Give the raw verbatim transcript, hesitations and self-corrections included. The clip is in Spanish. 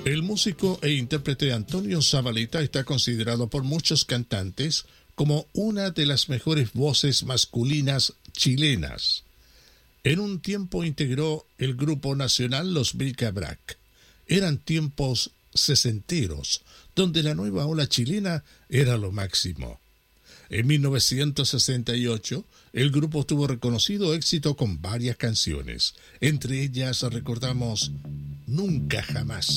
El músico e intérprete Antonio Zabaleta está considerado por muchos cantantes como una de las mejores voces masculinas chilenas. En un tiempo integró el grupo nacional Los Bric-a-Brac. Eran tiempos sesenteros, donde la nueva ola chilena era lo máximo. En mil novecientos sesenta y ocho, el grupo tuvo reconocido éxito con varias canciones. Entre ellas recordamos Nunca Jamás.